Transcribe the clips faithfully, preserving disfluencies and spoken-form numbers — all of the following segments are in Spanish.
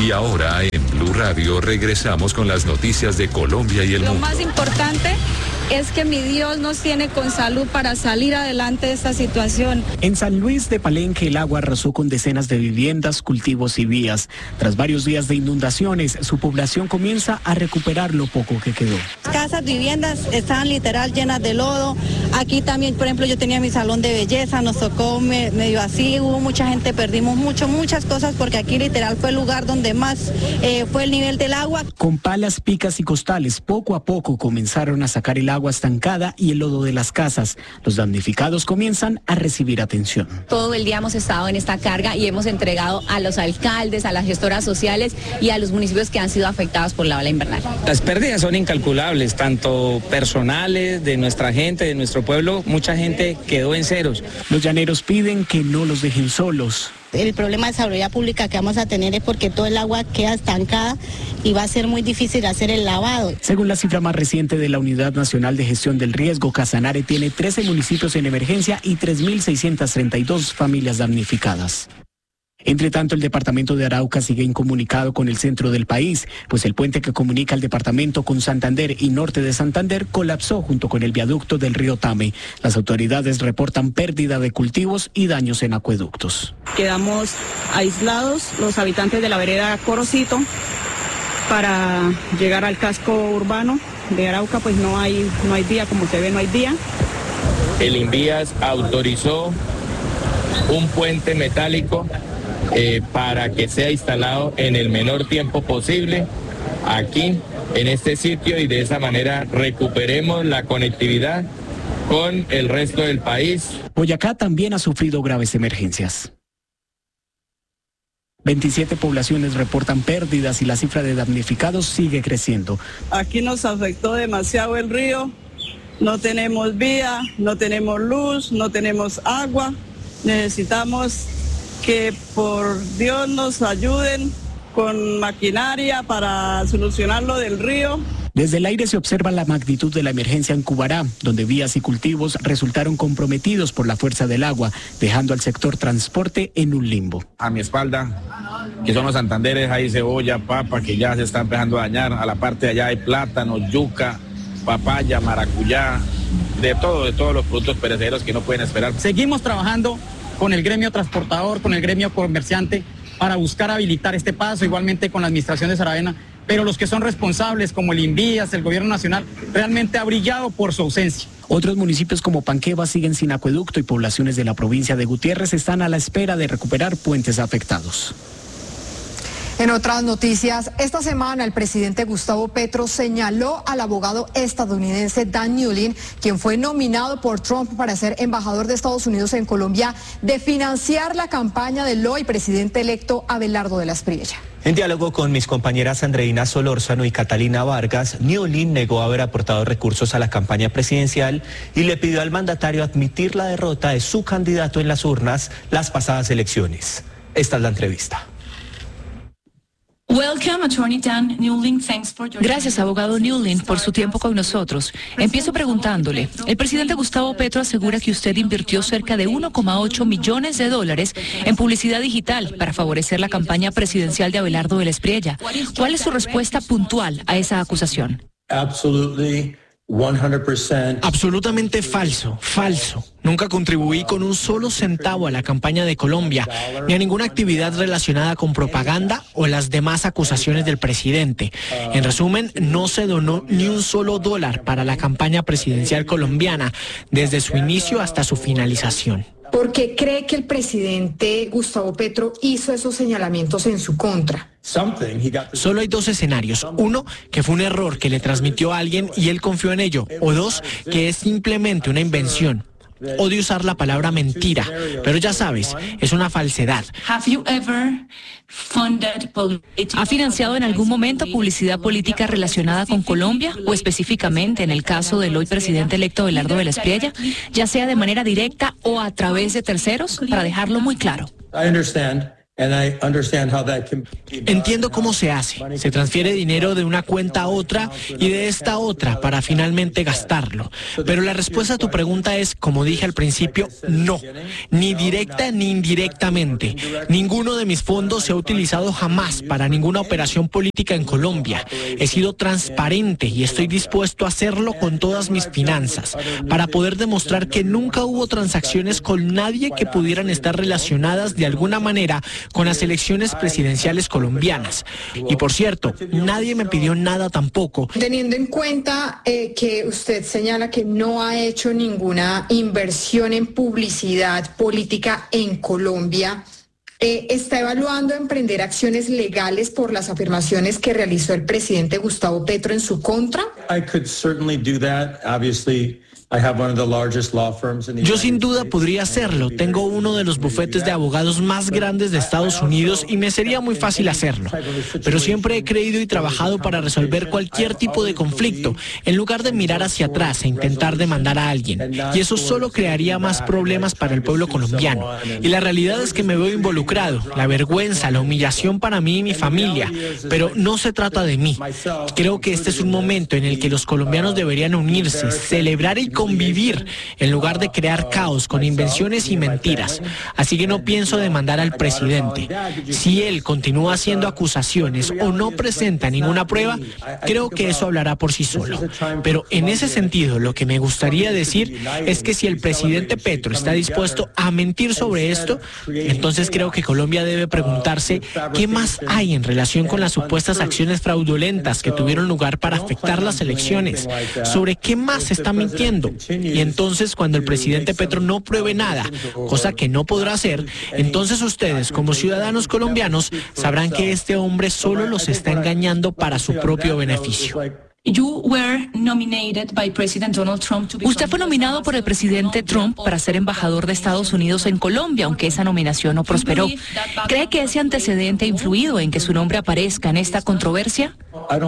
Y ahora en Blue Radio regresamos con las noticias de Colombia y el Lo mundo. más importante es que mi Dios nos tiene con salud para salir adelante de esta situación. En San Luis de Palenque el agua arrasó con decenas de viviendas, cultivos y vías. Tras varios días de inundaciones, su población comienza a recuperar lo poco que quedó. Casas, viviendas estaban literal llenas de lodo. Aquí también, por ejemplo, yo tenía mi salón de belleza, nos tocó me, medio así, hubo mucha gente, perdimos mucho, muchas cosas porque aquí literal fue el lugar donde más eh, fue el nivel del agua. Con palas, picas y costales, poco a poco comenzaron a sacar el agua agua estancada y el lodo de las casas. Los damnificados comienzan a recibir atención. Todo el día hemos estado en esta carga y hemos entregado a los alcaldes, a las gestoras sociales y a los municipios que han sido afectados por la ola invernal. Las pérdidas son incalculables, tanto personales, de nuestra gente, de nuestro pueblo. Mucha gente quedó en ceros. Los llaneros piden que no los dejen solos. El problema de salubridad pública que vamos a tener es porque todo el agua queda estancada y va a ser muy difícil hacer el lavado. Según la cifra más reciente de la Unidad Nacional de Gestión del Riesgo, Casanare tiene trece municipios en emergencia y tres mil seiscientas treinta y dos familias damnificadas. Entre tanto, el departamento de Arauca sigue incomunicado con el centro del país, pues el puente que comunica el departamento con Santander y norte de Santander colapsó junto con el viaducto del río Tame. Las autoridades reportan pérdida de cultivos y daños en acueductos. Quedamos aislados los habitantes de la vereda Corocito. Para llegar al casco urbano de Arauca, pues no hay, no hay vía, como se ve, no hay vía. El Invías autorizó un puente metálico Eh, para que sea instalado en el menor tiempo posible aquí, en este sitio, y de esa manera recuperemos la conectividad con el resto del país. Boyacá también ha sufrido graves emergencias. veintisiete poblaciones reportan pérdidas y la cifra de damnificados sigue creciendo. Aquí nos afectó demasiado el río, no tenemos vía, no tenemos luz, no tenemos agua, necesitamos que por Dios nos ayuden con maquinaria para solucionar lo del río. Desde el aire se observa la magnitud de la emergencia en Cubará, donde vías y cultivos resultaron comprometidos por la fuerza del agua, dejando al sector transporte en un limbo. A mi espalda, que son los Santanderes, hay cebolla, papa, que ya se está empezando a dañar. A la parte de allá hay plátano, yuca, papaya, maracuyá, de todo, de todos los productos perecederos que no pueden esperar. Seguimos trabajando con el gremio transportador, con el gremio comerciante, para buscar habilitar este paso, igualmente con la administración de Saravena, pero los que son responsables, como el Invías, el gobierno nacional, realmente ha brillado por su ausencia. Otros municipios como Panqueva siguen sin acueducto y poblaciones de la provincia de Gutiérrez están a la espera de recuperar puentes afectados. En otras noticias, esta semana el presidente Gustavo Petro señaló al abogado estadounidense Dan Newlin, quien fue nominado por Trump para ser embajador de Estados Unidos en Colombia, de financiar la campaña del hoy presidente electo Abelardo de la Espriella. En diálogo con mis compañeras Andreina Solórzano y Catalina Vargas, Newlin negó haber aportado recursos a la campaña presidencial y le pidió al mandatario admitir la derrota de su candidato en las urnas las pasadas elecciones. Esta es la entrevista. Gracias, abogado Newlin, por su tiempo con nosotros. Empiezo preguntándole, el presidente Gustavo Petro asegura que usted invirtió cerca de uno coma ocho millones de dólares en publicidad digital para favorecer la campaña presidencial de Abelardo de la Espriella. ¿Cuál es su respuesta puntual a esa acusación? Absolutely. Absolutamente falso, falso. Nunca contribuí con un solo centavo a la campaña de Colombia, ni a ninguna actividad relacionada con propaganda o las demás acusaciones del presidente. En resumen, no se donó ni un solo dólar para la campaña presidencial colombiana, desde su inicio hasta su finalización. ¿Por qué cree que el presidente Gustavo Petro hizo esos señalamientos en su contra? Solo hay dos escenarios. Uno, que fue un error que le transmitió a alguien y él confió en ello. O dos, que es simplemente una invención. Odio usar la palabra mentira, pero ya sabes, es una falsedad. ¿Ha financiado en algún momento publicidad política relacionada con Colombia o específicamente en el caso del hoy presidente electo Abelardo de la Espriella, ya sea de manera directa o a través de terceros, para dejarlo muy claro? Entiendo cómo se hace. Se transfiere dinero de una cuenta a otra y de esta a otra para finalmente gastarlo. Pero la respuesta a tu pregunta es, como dije al principio, no. Ni directa ni indirectamente. Ninguno de mis fondos se ha utilizado jamás para ninguna operación política en Colombia. He sido transparente y estoy dispuesto a hacerlo con todas mis finanzas, para poder demostrar que nunca hubo transacciones con nadie que pudieran estar relacionadas de alguna manera con las elecciones presidenciales colombianas. Y por cierto, nadie me pidió nada tampoco. Teniendo en cuenta eh, que usted señala que no ha hecho ninguna inversión en publicidad política en Colombia, eh, ¿está evaluando emprender acciones legales por las afirmaciones que realizó el presidente Gustavo Petro en su contra? I could certainly do that. Obviously, I have one of the largest law firms in the Yo sin duda podría hacerlo. Tengo uno de los bufetes de abogados más grandes de Estados Unidos y me sería muy fácil hacerlo. Pero siempre he creído y trabajado para resolver cualquier tipo de conflicto, en lugar de mirar hacia atrás e intentar demandar a alguien. Y eso solo crearía más problemas para el pueblo colombiano. Y la realidad es que me veo involucrado. La vergüenza, la humillación para mí y mi familia. Pero no se trata de mí. Creo que este es un momento en el que los colombianos deberían unirse, celebrar y convivir en lugar de crear caos con invenciones y mentiras. Así que no pienso demandar al presidente. Si él continúa haciendo acusaciones o no presenta ninguna prueba, creo que eso hablará por sí solo. Pero en ese sentido, lo que me gustaría decir es que si el presidente Petro está dispuesto a mentir sobre esto, entonces creo que Colombia debe preguntarse qué más hay en relación con las supuestas acciones fraudulentas que tuvieron lugar para afectar las elecciones. ¿Sobre qué más se está mintiendo? Y entonces, cuando el presidente Petro no pruebe nada, cosa que no podrá hacer, entonces ustedes, como ciudadanos colombianos, sabrán que este hombre solo los está engañando para su propio beneficio. Usted fue nominado por el presidente Trump para ser embajador de Estados Unidos en Colombia, aunque esa nominación no prosperó. ¿Cree que ese antecedente ha influido en que su nombre aparezca en esta controversia?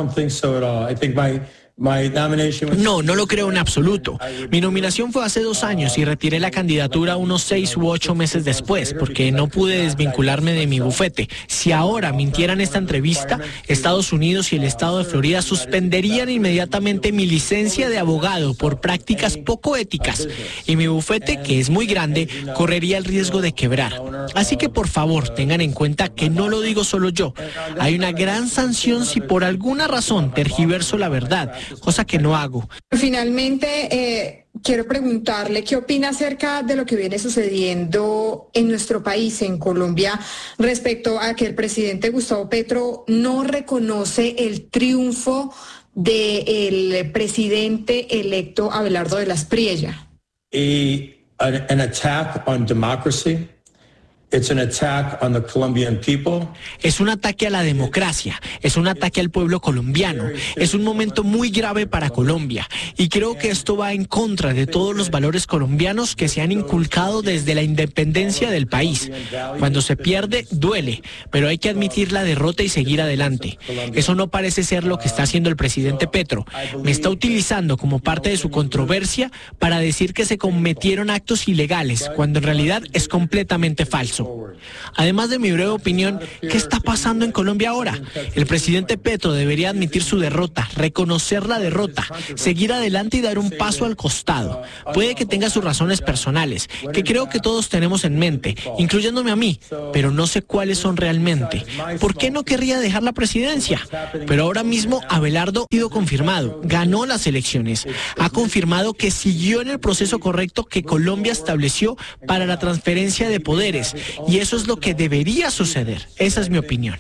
No, no lo creo en absoluto. Mi nominación fue hace dos años y retiré la candidatura unos seis u ocho meses después porque no pude desvincularme de mi bufete. Si ahora mintieran esta entrevista, Estados Unidos y el estado de Florida suspenderían inmediatamente mi licencia de abogado por prácticas poco éticas y mi bufete, que es muy grande, correría el riesgo de quebrar. Así que por favor tengan en cuenta que no lo digo solo yo. Hay una gran sanción si por alguna razón tergiverso la verdad, cosa que no hago. Finalmente, eh, quiero preguntarle qué opina acerca de lo que viene sucediendo en nuestro país, en Colombia, respecto a que el presidente Gustavo Petro no reconoce el triunfo del presidente electo Abelardo de la Espriella. A, an, an attack on democracy. It's an attack on the Colombian people. Es un ataque a la democracia, es un ataque al pueblo colombiano, es un momento muy grave para Colombia y creo que esto va en contra de todos los valores colombianos que se han inculcado desde la independencia del país. Cuando se pierde, duele, pero hay que admitir la derrota y seguir adelante. Eso no parece ser lo que está haciendo el presidente Petro. Me está utilizando como parte de su controversia para decir que se cometieron actos ilegales, cuando en realidad es completamente falso. Además de mi breve opinión, ¿qué está pasando en Colombia ahora? El presidente Petro debería admitir su derrota, reconocer la derrota, seguir adelante y dar un paso al costado. Puede que tenga sus razones personales, que creo que todos tenemos en mente, incluyéndome a mí, pero no sé cuáles son realmente. ¿Por qué no querría dejar la presidencia? Pero ahora mismo Abelardo ha sido confirmado, ganó las elecciones, ha confirmado que siguió en el proceso correcto que Colombia estableció para la transferencia de poderes. Y eso es lo que debería suceder. Esa es mi opinión.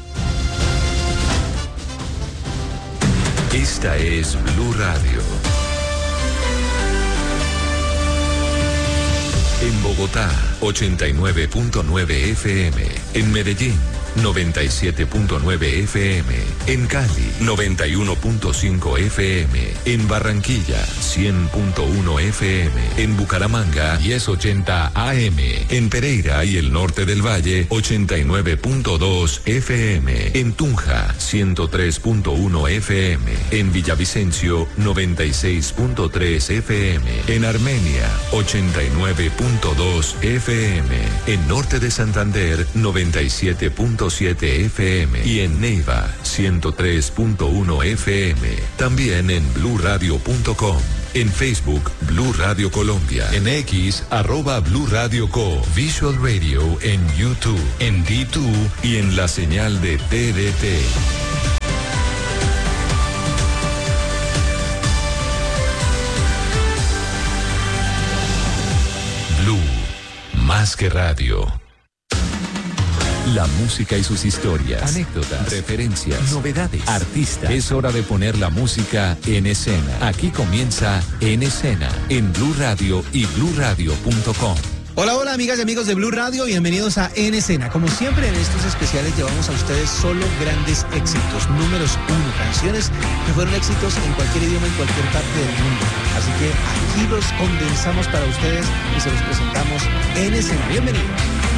Esta es Blue Radio. En Bogotá, ochenta y nueve punto nueve F M. En Medellín, noventa y siete punto nueve F M. En Cali, noventa y uno punto cinco F M. En Barranquilla, cien punto uno F M. En Bucaramanga, diez ochenta A M. En Pereira y el norte del Valle, ochenta y nueve punto dos F M. En Tunja, ciento tres punto uno F M. En Villavicencio, noventa y seis punto tres F M. En Armenia, ochenta y nueve punto dos F M. En Norte de Santander, noventa y siete punto siete F M. Y en Neiva, ciento tres punto uno F M. También en blue radio punto com. En Facebook, Blue Radio Colombia. En X, arroba Blue Radio Co. Visual Radio en YouTube, en D dos y en la señal de T D T. Blue, más que radio. La música y sus historias, anécdotas, referencias, novedades, artistas. Es hora de poner la música en escena. Aquí comienza En Escena, en Blue Radio y blue radio punto com. Hola, hola amigas y amigos de Blue Radio, bienvenidos a En Escena. Como siempre en estos especiales llevamos a ustedes solo grandes éxitos, números uno, canciones que fueron éxitos en cualquier idioma, en cualquier parte del mundo. Así que aquí los condensamos para ustedes y se los presentamos en Escena. Bienvenidos.